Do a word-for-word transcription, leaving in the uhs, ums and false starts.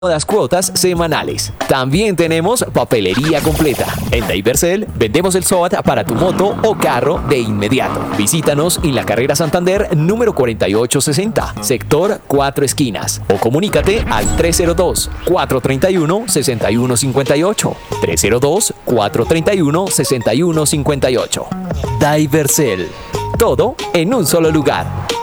Las cuotas semanales. También tenemos papelería completa. En Divercel vendemos el SOAT para tu moto o carro de inmediato. Visítanos en la carrera Santander número cuarenta y ocho sesenta, sector Cuatro Esquinas, o comunícate al tres cero dos, cuatro tres uno, seis uno cinco ocho, tres cero dos, cuatro tres uno, seis uno cinco ocho. Divercel. Todo en un solo lugar.